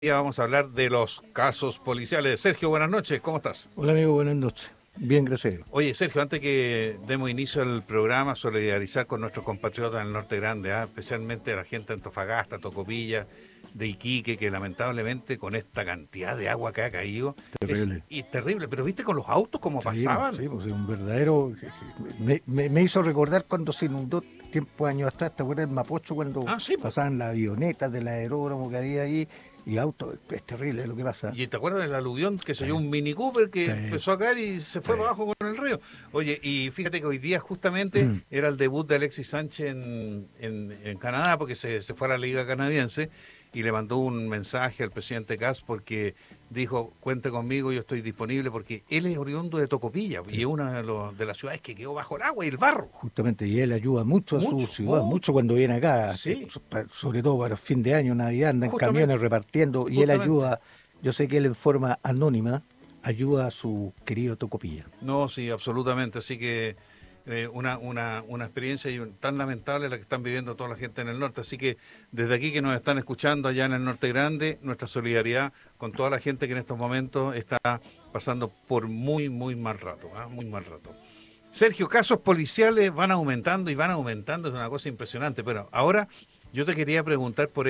día vamos a hablar de los casos policiales. Sergio, buenas noches, ¿cómo estás? Hola amigo, buenas noches. Bien, gracias a Dios. Oye, Sergio, antes que demos inicio al programa, solidarizar con nuestros compatriotas del Norte Grande, especialmente a la gente de Antofagasta, Tocopilla, de Iquique, que lamentablemente con esta cantidad de agua que ha caído Terrible. es terrible. Pero ¿viste con los autos cómo pasaban? Sí, pues, un verdadero... Me hizo recordar cuando se inundó años atrás, ¿te acuerdas del Mapocho cuando Ah, sí, po. pasaban las avionetas del aeródromo que había ahí y autos? Es terrible lo que pasa. ¿Y te acuerdas del aluvión que se Sí, dio un Mini Cooper que sí, empezó a caer y se fue sí. para abajo con el río? Oye, y fíjate que hoy día justamente era el debut de Alexis Sánchez en Canadá, porque se fue a la Liga Canadiense y le mandó un mensaje al presidente Kass porque dijo, cuente conmigo, yo estoy disponible, porque él es oriundo de Tocopilla y es una de las ciudades que quedó bajo el agua y el barro. Justamente, y él ayuda mucho a su Mucho, ciudad, mucho. mucho cuando viene acá, Sí, sobre todo para fin de año, Navidad, anda en justamente, camiones repartiendo, y él justamente. ayuda, yo sé que él en forma anónima ayuda a su querido Tocopilla. No, sí, absolutamente. Así que una experiencia tan lamentable la que están viviendo toda la gente en el norte. Así que desde aquí que nos están escuchando allá en el Norte Grande, nuestra solidaridad con toda la gente que en estos momentos está pasando por muy, muy mal rato, muy mal rato. Sergio, casos policiales van aumentando y van aumentando, es una cosa impresionante. Pero ahora yo te quería preguntar por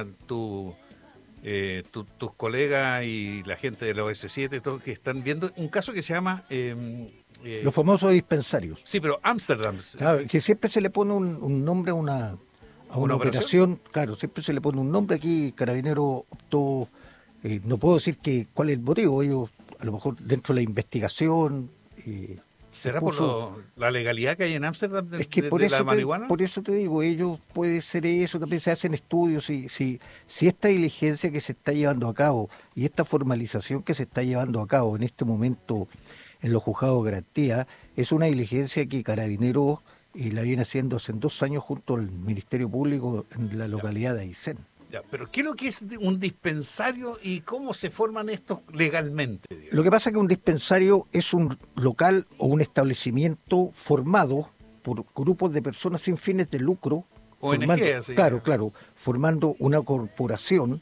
tus colegas y la gente de la OS7 todo, que están viendo un caso que se llama... Los famosos dispensarios. sí, pero Ámsterdam, Claro, que siempre se le pone un nombre a una ¿una operación? operación, claro, siempre se le pone un nombre. Aquí Carabinero optó, no puedo decir cuál es el motivo, ellos a lo mejor dentro de la investigación se ¿Será por puso. la legalidad que hay en Ámsterdam Es que de la marihuana? por eso te digo, ellos puede ser eso, también se hacen estudios, si esta diligencia que se está llevando a cabo y esta formalización que se está llevando a cabo en este momento en los juzgados de garantía, es una diligencia que Carabineros la viene haciendo hace 2 años junto al Ministerio Público en la Ya, localidad de Aysén. ya. Pero ¿qué es lo que es un dispensario y cómo se forman estos legalmente, Lo digamos? que pasa es que un dispensario es un local o un establecimiento formado por grupos de personas sin fines de lucro, ONG, formando, así. claro, formando una corporación.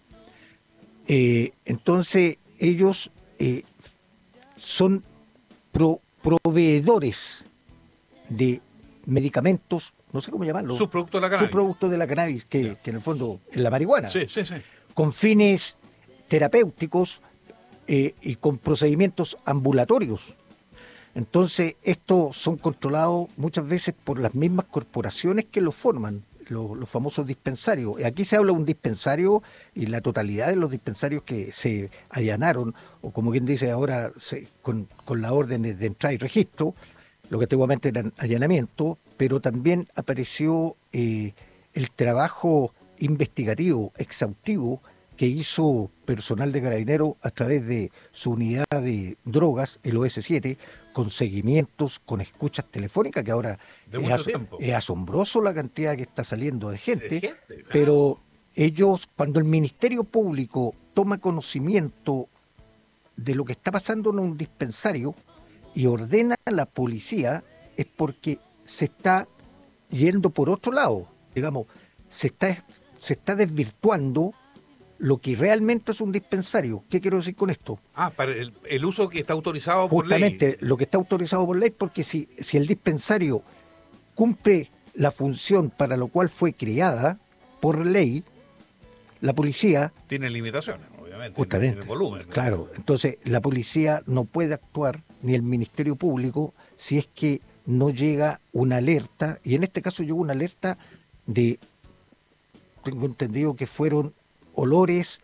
Entonces ellos son proveedores de medicamentos, no sé cómo llamarlo, Subproducto de la cannabis. subproductos de la cannabis, Ya. que en el fondo es la marihuana, Sí, sí, sí. con fines terapéuticos y con procedimientos ambulatorios. Entonces, estos son controlados muchas veces por las mismas corporaciones que los forman, los famosos dispensarios. Aquí se habla de un dispensario y la totalidad de los dispensarios que se allanaron, o como quien dice ahora, con las órdenes de entrada y registro, lo que antiguamente eran allanamientos, pero también apareció el trabajo investigativo, exhaustivo, que hizo personal de Carabineros a través de su unidad de drogas, el OS7, con seguimientos, con escuchas telefónicas, que ahora De mucho tiempo. es asombroso la cantidad que está saliendo de Sí, de gente, gente, claro. pero ellos, cuando el Ministerio Público toma conocimiento de lo que está pasando en un dispensario y ordena a la policía, es porque se está yendo por otro lado, digamos, se está desvirtuando lo que realmente es un dispensario. ¿Qué quiero decir con esto? Para el uso que está autorizado por ley. Justamente lo que está autorizado por ley, porque si el dispensario cumple la función para lo cual fue creada por ley, la policía, Tiene limitaciones, obviamente, en justamente, el volumen. claro, entonces la policía no puede actuar, ni el Ministerio Público, si es que no llega una alerta, y en este caso llegó una alerta de, tengo entendido que fueron olores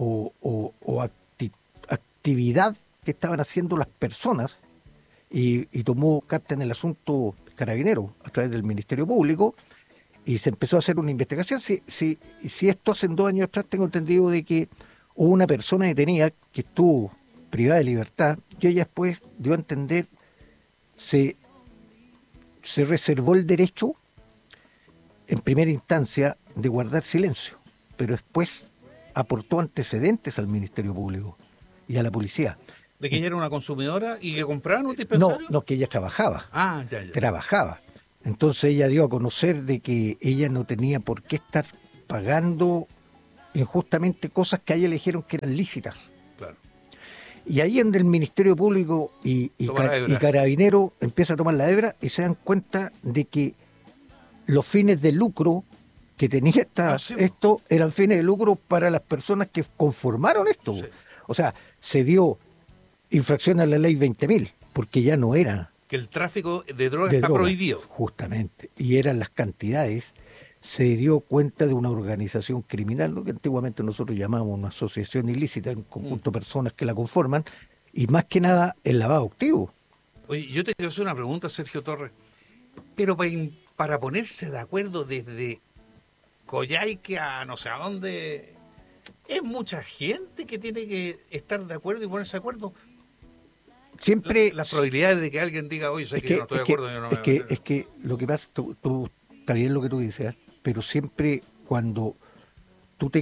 o actividad que estaban haciendo las personas, y tomó carta en el asunto Carabinero a través del Ministerio Público, y se empezó a hacer una investigación. Si esto hace 2 años atrás, tengo entendido de que hubo una persona detenida que estuvo privada de libertad, y ella después dio a entender, se, se reservó el derecho en primera instancia de guardar silencio, pero después aportó antecedentes al Ministerio Público y a la policía. De que ella era una consumidora y que compraban un No, dispensario. no, que ella trabajaba. Ya. Trabajaba. Entonces ella dio a conocer de que ella no tenía por qué estar pagando injustamente cosas que a ella le dijeron que eran lícitas. Claro. Y ahí donde el Ministerio Público y Toma la hebra. Carabinero empieza a tomar la hebra y se dan cuenta de que los fines de lucro que tenía Sí. esto eran fines de lucro para las personas que conformaron esto. Sí. O sea, se dio infracción a la ley 20.000, porque ya no era Que el tráfico de drogas de está droga, prohibido. justamente, y eran las cantidades. Se dio cuenta de una organización criminal, lo que antiguamente nosotros llamábamos una asociación ilícita, un conjunto de personas que la conforman, y más que nada el lavado activo. Oye, yo te quiero hacer una pregunta, Sergio Torres. Pero para ponerse de acuerdo desde Coyhaique a no sé a dónde, es mucha gente que tiene que estar de acuerdo y ponerse de acuerdo. Siempre Las probabilidades de que alguien diga, oye, sé que yo no estoy de acuerdo, yo no me voy a meter. es que lo que pasa, está bien lo que tú dices, ¿eh? Pero siempre cuando tú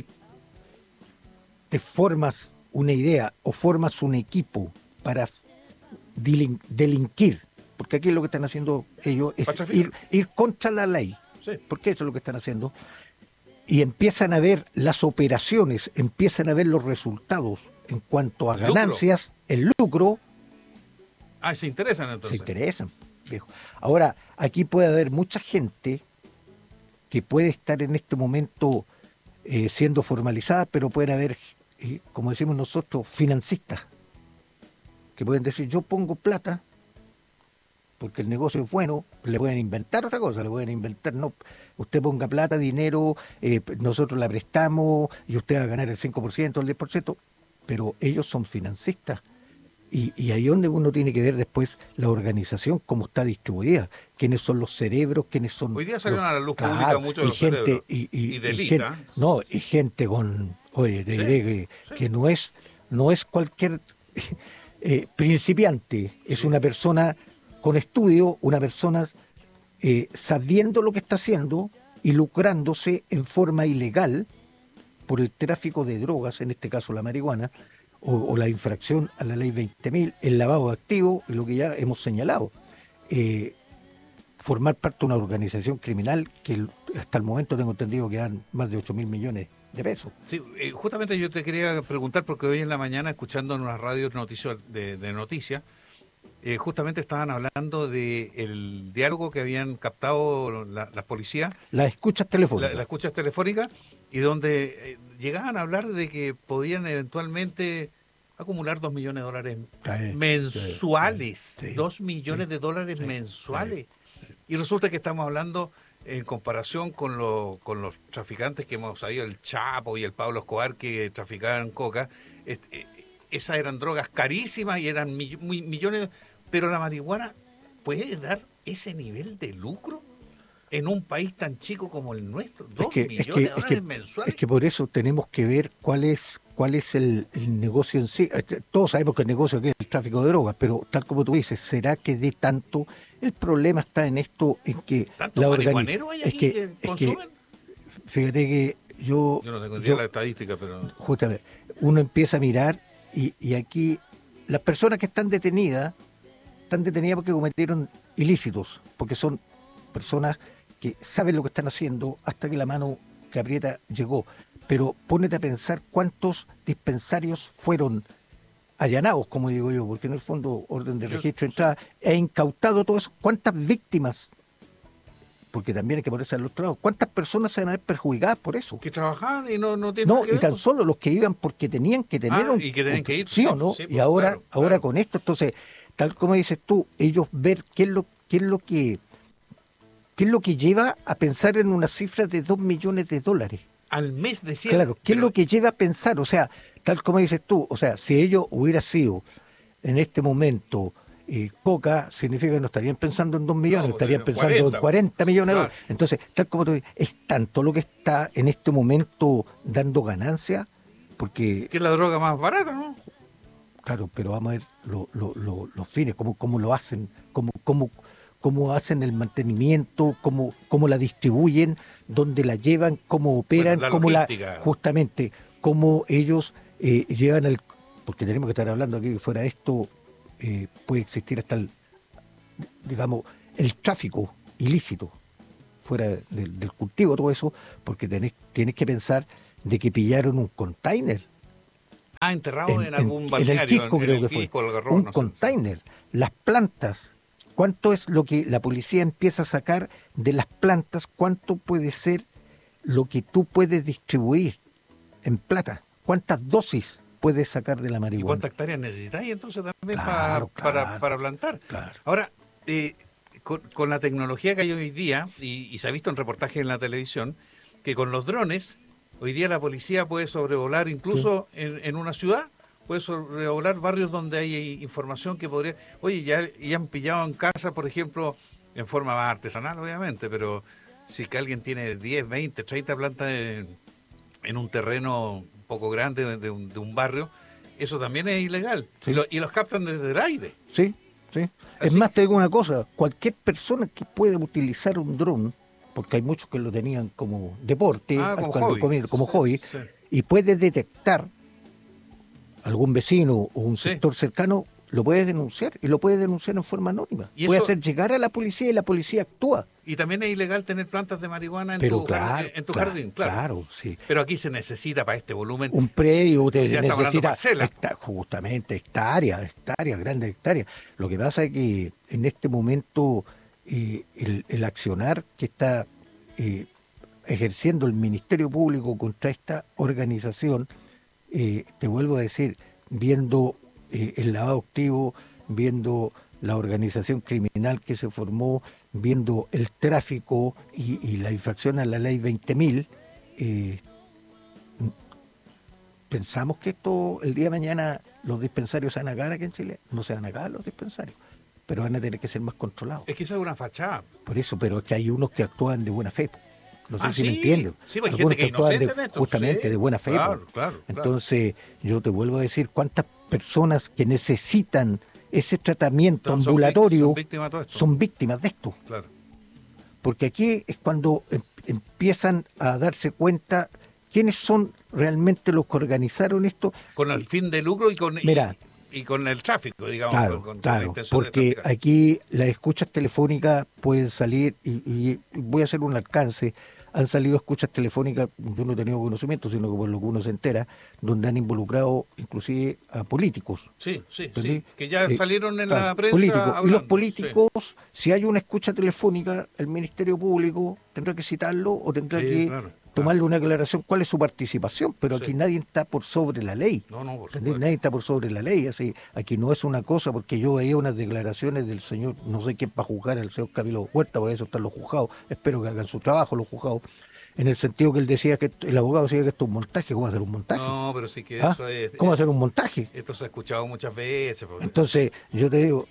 te formas una idea o formas un equipo para delinquir, porque aquí lo que están haciendo ellos es Para traficar. ir contra la ley, Sí. porque eso es lo que están haciendo, y empiezan a ver las operaciones, empiezan a ver los resultados en cuanto a El lucro. ganancias, el lucro, Ah, se interesan se entonces. interesan, viejo. Ahora, aquí puede haber mucha gente que puede estar en este momento siendo formalizada, pero pueden haber, como decimos nosotros, financistas, que pueden decir, yo pongo plata porque el negocio es bueno, le pueden inventar otra cosa, le pueden inventar, no, usted ponga plata, dinero, nosotros la prestamos y usted va a ganar el 5%, el 10%, pero ellos son financistas. Y ahí es donde uno tiene que ver después la organización, cómo está distribuida, quiénes son los cerebros, quiénes son... Hoy día salieron a la luz claro, pública muchos de los cerebros. Y de lista. no, y gente con, oye, te Sí, diré sí. que no es cualquier principiante, es Sí. una persona con estudio, una persona sabiendo lo que está haciendo y lucrándose en forma ilegal por el tráfico de drogas, en este caso la marihuana, o la infracción a la ley 20.000, el lavado de activos, y lo que ya hemos señalado. Formar parte de una organización criminal que hasta el momento tengo entendido que dan más de 8.000 millones de pesos. Sí, justamente yo te quería preguntar, porque hoy en la mañana, escuchando en unas radios de noticias, justamente estaban hablando del diálogo que habían captado las policías, Las escuchas telefónicas. las escuchas telefónicas, y donde llegaban a hablar de que podían eventualmente acumular 2 millones de dólares Sí, mensuales. sí, 2 millones sí, de dólares sí, mensuales. Y resulta que estamos hablando, en comparación con los traficantes que hemos sabido, el Chapo y el Pablo Escobar, que traficaban coca, esas eran drogas carísimas y eran millones, pero la marihuana puede dar ese nivel de lucro en un país tan chico como el nuestro. 2 millones de dólares mensuales. Es que por eso tenemos que ver cuál es el negocio en sí. Todos sabemos que el negocio es el tráfico de drogas, pero tal como tú dices, ¿será que dé tanto? El problema está en esto, en que ¿Tantos marihuaneros hay aquí que consumen? Fíjate que Yo no tengo idea de la estadística, pero... justamente, uno empieza a mirar y aquí las personas que están detenidas porque cometieron ilícitos, porque son personas que saben lo que están haciendo hasta que la mano que aprieta llegó. Pero pónete a pensar cuántos dispensarios fueron allanados, como digo yo, porque en el fondo orden de registro, entrada, e incautado todo eso. ¿Cuántas víctimas? Porque también hay que ponerse al otro lado. ¿Cuántas personas se van a ver perjudicadas por eso? Que trabajaban y no tienen No, nada que y ver, tan pues. solo los que iban porque tenían que tener y que tenían que ir. ¿sí o no? Sí, y pues, ahora, claro, ahora claro. con esto, entonces, tal como dices tú, ellos ver qué es lo que lleva a pensar en una cifra de 2 millones de dólares. Al mes decían. Claro, ¿qué es lo que lleva a pensar? O sea, tal como dices tú, o sea, si ellos hubiera sido en este momento coca, significa que no estarían pensando en 2 millones, No, estarían pues, pensando 40, en 40 millones de claro. dólares. Entonces, tal como tú dices, es tanto lo que está en este momento dando ganancia, porque, Que es la droga más barata, ¿no? claro, pero vamos a ver los fines, cómo lo hacen, cómo hacen el mantenimiento, cómo la distribuyen, dónde la llevan, cómo operan, Bueno, la cómo logística. justamente, cómo ellos llevan porque tenemos que estar hablando aquí que fuera esto, puede existir hasta digamos, el tráfico ilícito fuera del cultivo, todo eso, porque tienes que pensar de que pillaron un container. Enterrado en algún En el balneario, Quisco en creo el que fue. Quisco, Algarrobo, Un no sé. container. Las plantas. ¿Cuánto es lo que la policía empieza a sacar de las plantas? ¿Cuánto puede ser lo que tú puedes distribuir en plata? ¿Cuántas dosis puedes sacar de la ¿Y marihuana? cuántas hectáreas necesitáis entonces también Claro, claro, para plantar? claro. Ahora, con la tecnología que hay hoy día, y se ha visto en reportajes en la televisión, que con los drones, hoy día la policía puede sobrevolar incluso en una ciudad, puede sobrevolar barrios donde hay información que podría... Oye, ya han pillado en casa, por ejemplo, en forma más artesanal, obviamente, pero si es que alguien tiene 10, 20, 30 plantas en un terreno un poco grande de un barrio, eso también es ilegal. Sí. Y los captan desde el aire. Sí, sí. Es Así más, que- te digo una cosa, cualquier persona que pueda utilizar un dron, porque hay muchos que lo tenían como deporte, Como cuando hobby. como Sí, hobby, sí. y puede detectar algún vecino o un Sí. sector cercano, lo puede denunciar, y lo puede denunciar en forma anónima. Y Puede eso- hacer llegar a la policía y la policía actúa. Y también es ilegal tener plantas de marihuana en Pero tu, claro, en tu claro, jardín, claro. claro, sí. Pero aquí se necesita para este volumen. Un predio te Ya estamos hablando necesita parcela. justamente hectáreas, grandes hectáreas. Lo que pasa es que en este momento el accionar que está ejerciendo el Ministerio Público contra esta organización, te vuelvo a decir, viendo el lavado activo, viendo la organización criminal que se formó, viendo el tráfico y la infracción a la ley 20.000, ¿pensamos que esto, el día de mañana, los dispensarios se van a acabar aquí en Chile? No se van a acabar los dispensarios, pero van a tener que ser más controlados. Es que esa es una fachada. Por eso, pero es que hay unos que actúan de buena fe. No sé si me Sí. entienden. Sí, pues hay Algunos gente que es actúan inocente en esto. justamente Sí. de buena fe. Claro, po. claro. Entonces, yo te vuelvo a decir, cuántas personas que necesitan ese tratamiento Son ambulatorio víctimas de todo esto. son víctimas de esto. Claro. Porque aquí es cuando empiezan a darse cuenta quiénes son realmente los que organizaron esto. Con el fin de lucro Mira, y con el tráfico, digamos. claro, con la claro, intención de porque traficar. aquí las escuchas telefónicas pueden salir, y voy a hacer un alcance, han salido escuchas telefónicas, yo no he tenido conocimiento, sino que por lo que uno se entera, donde han involucrado inclusive a políticos. Sí, sí, ¿Entendí? sí. Que ya salieron en Claro, la prensa políticos. Y los hablando, políticos, si hay una escucha telefónica, el Ministerio Público tendrá que citarlo o tendrá Sí, que claro, tomarle una aclaración cuál es su participación, pero Sí. aquí nadie está por sobre la ley. No, por ¿Entendés? supuesto. Nadie está por sobre la ley. Así, aquí no es una cosa, porque yo veía unas declaraciones del señor, no sé quién para juzgar, el señor Camilo Huerta, por eso están los juzgados, espero que hagan su trabajo los juzgados, en el sentido que él decía que el abogado decía que esto es un montaje. ¿Cómo hacer un montaje? No, pero sí que ¿Ah? eso es... ¿Cómo hacer un montaje? Esto se ha escuchado muchas veces. Pues. Entonces, yo te digo,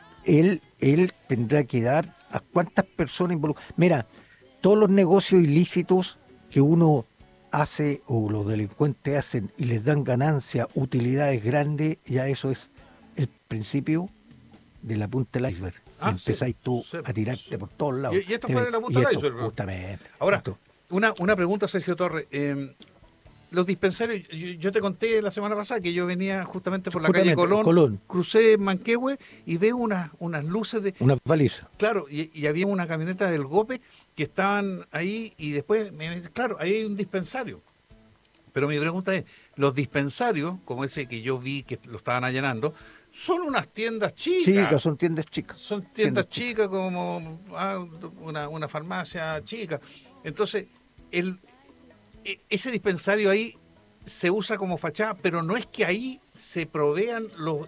él tendrá que dar a cuántas personas involucradas. Mira, todos los negocios ilícitos que uno hace o los delincuentes hacen y les dan ganancias, utilidades grandes, ya eso es el principio de la punta del iceberg. Ah, Empezáis sí, tú sí, a tirarte por todos lados. Y esto fue de la punta Y del esto, iceberg, ¿no? justamente. Ahora, Esto. una pregunta, Sergio Torres. Los dispensarios, yo te conté la semana pasada que yo venía justamente por la calle Justamente, Colón, crucé Manquehue y veo unas luces de... Una baliza. Claro, y había una camioneta del GOPE que estaban ahí y después, claro, ahí hay un dispensario. Pero mi pregunta es, los dispensarios, como ese que yo vi que lo estaban allanando, son unas tiendas chicas. Chicas, son tiendas chicas. Son tiendas chicas como una farmacia chica. Entonces, ese dispensario ahí se usa como fachada, pero no es que ahí se provean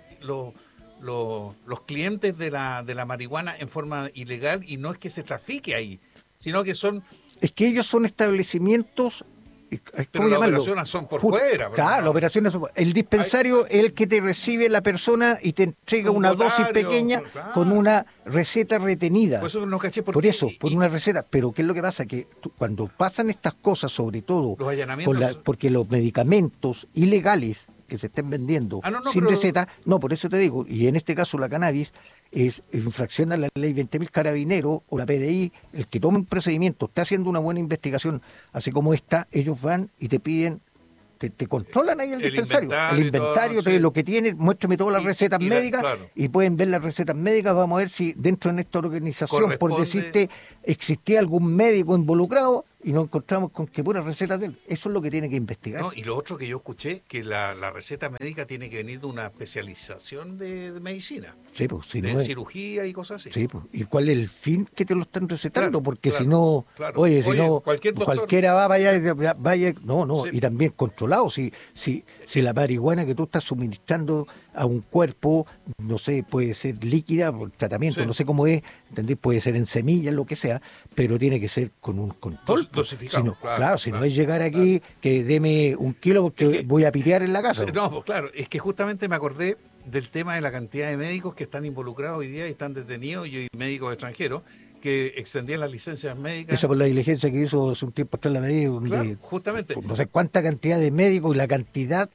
los clientes de la marihuana en forma ilegal y no es que se trafique ahí, sino que son... Es que ellos son establecimientos. Pero las operaciones son por fuera. Claro, las operaciones son. El dispensario es el que te recibe la persona y te entrega una dosis pequeña claro. con una receta retenida. Por eso no caché por eso, por una receta. Pero ¿qué es lo que pasa? Que cuando pasan estas cosas, sobre todo los allanamientos... porque los medicamentos ilegales que se estén vendiendo sin receta, no, por eso te digo, y en este caso la cannabis es infracción a la ley 20.000 Carabineros o la PDI, el que toma un procedimiento, está haciendo una buena investigación, así como esta, ellos van y te piden te controlan ahí el El dispensario. inventario El y todo, inventario, sí. lo que tiene, muéstrame todas las recetas médicas claro, y pueden ver las recetas médicas. Vamos a ver si dentro de esta organización, por corresponde. decirte, existía algún médico involucrado y nos encontramos con que puras recetas de él. Eso es lo que tiene que investigar. No, y lo otro que yo escuché, que la receta médica tiene que venir de una especialización de medicina, Sí, pues, si de no es, cirugía y cosas así. sí, pues. ¿Y cuál es el fin que te lo están recetando? Claro, Porque si claro, no, claro. oye, si Oye, no, cualquier doctor. cualquiera va, vaya, no, Sí. y también controlado. Si la marihuana que tú estás suministrando a un cuerpo, no sé, puede ser líquida por tratamiento, Sí. no sé cómo es, ¿entendés? Puede ser en semillas, lo que sea, pero tiene que ser con un control. Pues. Dosificado, Si no, claro, si no claro, es llegar aquí, que deme 1 kilo porque Es que- voy a pitear en la casa. Sí, no, pues claro, es que justamente me acordé del tema de la cantidad de médicos que están involucrados hoy día y están detenidos, y médicos extranjeros que extendían las licencias médicas. Esa por la diligencia que hizo hace un tiempo atrás la medida, donde Claro, justamente. no sé cuánta cantidad de médicos y la cantidad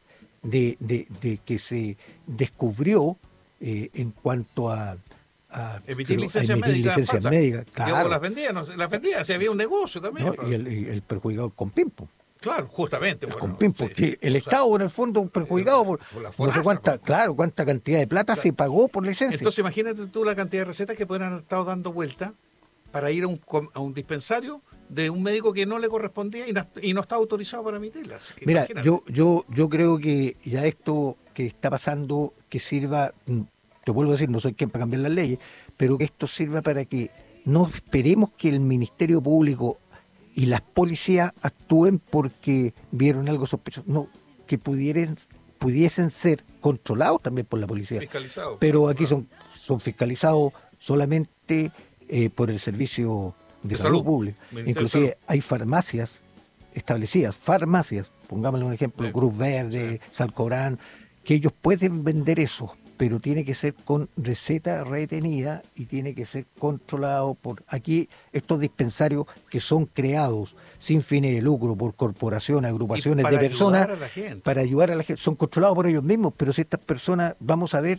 de que se descubrió en cuanto a Emitir pero, licencias médicas falsas. médicas, Que claro, las vendían, no sé, las vendían, si había un negocio también. ¿no? Y el perjudicado con Pimpo. Claro, justamente. El Bueno, Compimpo, sí, que el o sea, Estado en el fondo perjudicado por fue la no sé FONASA, cuánta, pues. claro, cuánta cantidad de plata se pagó por licencia. Entonces imagínate tú la cantidad de recetas que pueden haber estado dando vuelta para ir a un dispensario de un médico que no le correspondía y no estaba autorizado para emitirlas. Así que Mira, imagínate. yo creo que ya esto que está pasando, que sirva, te vuelvo a decir, no soy quien para cambiar las leyes, pero que esto sirva para que no esperemos que el Ministerio Público y las policías actúen porque vieron algo sospechoso, no, que pudiesen ser controlados también por la policía. Fiscalizado. Pero aquí claro. son fiscalizados solamente por el Servicio de Salud Salud, Pública. Ministerio de Inclusive Salud. hay farmacias establecidas, pongámosle un ejemplo, Sí, Cruz Verde, Salcorán, que ellos pueden vender eso, pero tiene que ser con receta retenida y tiene que ser controlado por aquí estos dispensarios que son creados sin fines de lucro por corporaciones, agrupaciones de personas Ayudar a la gente. para ayudar a la gente, son controlados por ellos mismos, pero si estas personas, vamos a ver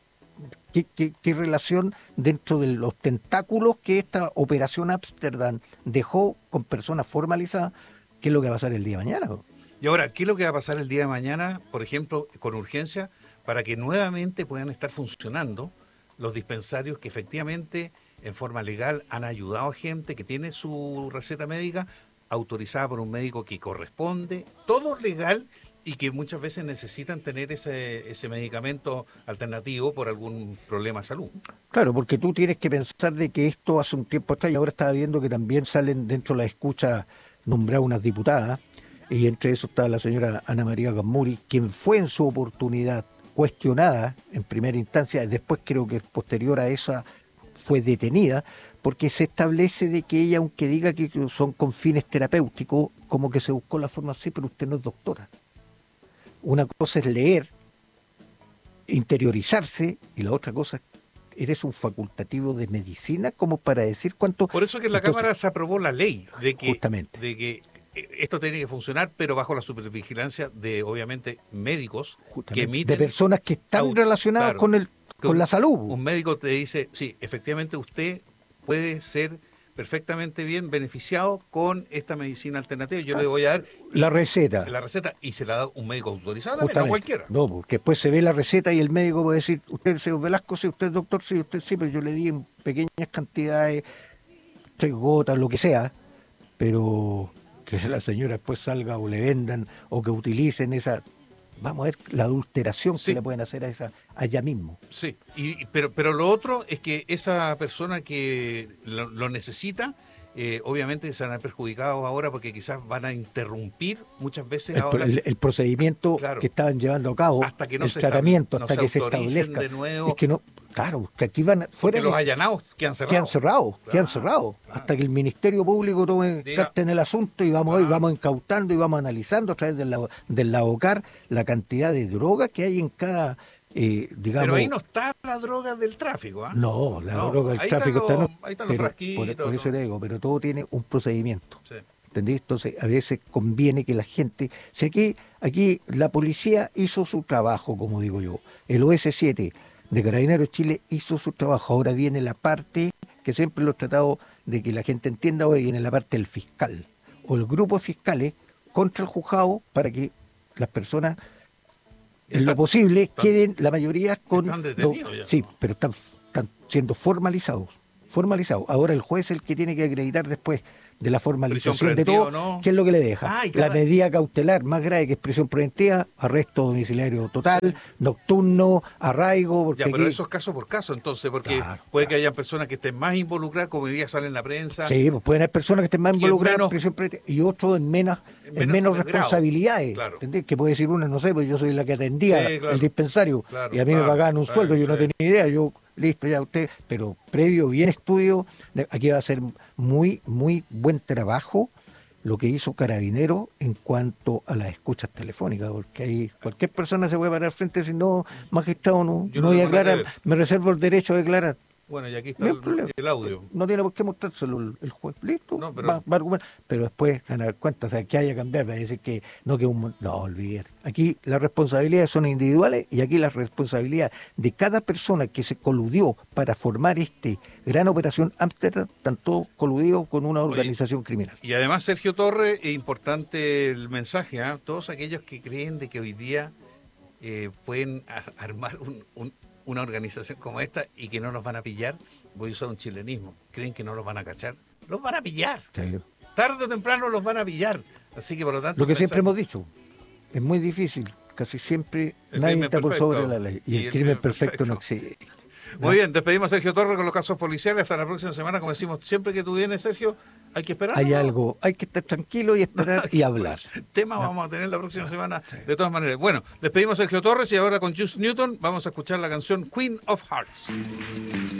qué relación dentro de los tentáculos que esta operación Ámsterdam dejó con personas formalizadas, qué es lo que va a pasar el día de mañana. Y ahora, ¿qué es lo que va a pasar el día de mañana, por ejemplo, con urgencia, para que nuevamente puedan estar funcionando los dispensarios que efectivamente, en forma legal, han ayudado a gente que tiene su receta médica autorizada por un médico que corresponde, todo legal, y que muchas veces necesitan tener ese medicamento alternativo por algún problema de salud? Claro, porque tú tienes que pensar de que esto hace un tiempo atrás, y ahora estaba viendo que también salen dentro de la escucha nombrar unas diputadas, y entre eso está la señora Ana María Gamuri, quien fue en su oportunidad cuestionada en primera instancia, después creo que posterior a esa fue detenida, porque se establece de que ella, aunque diga que son con fines terapéuticos, como que se buscó la forma así, pero usted no es doctora. Una cosa es leer, interiorizarse, y la otra cosa es, eres un facultativo de medicina como para decir cuánto... Por eso que en la Entonces, Cámara se aprobó la ley justamente. de que esto tiene que funcionar, pero bajo la supervigilancia de, obviamente, médicos que Justamente, emiten... de personas que están relacionadas claro, con la salud. Un médico te dice, sí, efectivamente usted puede ser perfectamente bien beneficiado con esta medicina alternativa. Yo le voy a dar La receta. la receta y se la da un médico autorizado también, no Justamente. cualquiera. No, porque después se ve la receta y el médico puede decir, usted es señor Velasco, sí, usted es doctor, sí, usted sí, pero yo le di en pequeñas cantidades, 3 gotas, lo que sea, pero que la señora después salga o le vendan o que utilicen esa... Vamos a ver la adulteración Sí. que le pueden hacer a esa allá mismo. Sí, pero lo otro es que esa persona que lo necesita, obviamente se van a ver perjudicados ahora porque quizás van a interrumpir muchas veces ahora El procedimiento Claro. que estaban llevando a cabo, hasta que no el se tratamiento, no hasta se que se autoricen establezca. de nuevo. Es que no, claro, que aquí van fuera porque los de allanados quedan cerrados. quedan cerrados, claro. hasta que el Ministerio Público tome Diga. carta en el asunto y vamos, Claro. vamos incautando y vamos analizando a través del Lavocar la cantidad de drogas que hay en cada, digamos... Pero ahí no está la droga del tráfico, ¿ah? No, la No, droga del ahí tráfico están está... ahí están los pero frasquitos, por eso ¿no? te digo, pero todo tiene un procedimiento. Sí. ¿Entendí? Entonces, a veces conviene que la gente... Si aquí la policía hizo su trabajo, como digo yo. El OS7 de Carabineros Chile hizo su trabajo. Ahora viene la parte que siempre lo he tratado de que la gente entienda, ahora viene la parte del fiscal o el grupo de fiscales contra el juzgado para que las personas, en lo posible, queden la mayoría con... están detenidos ya. Sí, pero están siendo formalizados. Ahora el juez es el que tiene que acreditar después de la formalización de todo, ¿no? qué es lo que le deja. Ay, la medida cautelar más grave que es prisión preventiva, arresto domiciliario total, nocturno, arraigo. Porque ya, pero aquí, eso es caso por caso, entonces, porque Claro, puede que haya personas que estén más involucradas, como hoy día sale en la prensa. sí, pues pueden haber personas que estén más Y en involucradas menos- en prisión preventiva y otros en menos grado. responsabilidades. Claro. ¿Entendés? Que puede decir uno, no sé, pues yo soy la que atendía Sí, claro. el dispensario Claro, y a mí me claro, pagaban un claro, sueldo, yo no claro. tenía idea, yo, listo, ya usted, pero previo, bien estudio, aquí va a ser muy, muy buen trabajo lo que hizo Carabinero en cuanto a las escuchas telefónicas, porque ahí cualquier persona se puede parar frente y decir, no, magistrado, no, Yo no no voy a tengo nada que declarar, ver. me reservo el derecho a declarar. Bueno, y aquí está No hay problema. el audio. No tiene por qué mostrárselo el juez. Listo, No, pero- va a argumentar. Pero después se van a dar cuenta, o sea, que haya cambiado, va a decir que no, no, olvídate. Aquí las responsabilidades son individuales y aquí la responsabilidad de cada persona que se coludió para formar gran operación Ámsterdam, están todos coludidos con una organización criminal. Y además, Sergio Torres, es importante el mensaje, ¿ah? Todos aquellos que creen de que hoy día pueden armar una organización como esta y que no los van a pillar, voy a usar un chilenismo, creen que no los van a cachar, los van a pillar, Sí. tarde o temprano los van a pillar, así que por lo tanto... Lo que siempre pensar- hemos dicho, es muy difícil, casi siempre El nadie crimen está por perfecto. sobre la ley. Y Y el crimen perfecto no perfecto. existe. Muy bien, despedimos a Sergio Torres con los casos policiales, hasta la próxima semana, como decimos, siempre que tú vienes, Sergio, hay que esperar. Hay ¿no? algo, hay que estar tranquilo y esperar y hablar. Tema vamos a tener la próxima semana, de todas maneras. Bueno, despedimos a Sergio Torres y ahora con Just Newton vamos a escuchar la canción Queen of Hearts.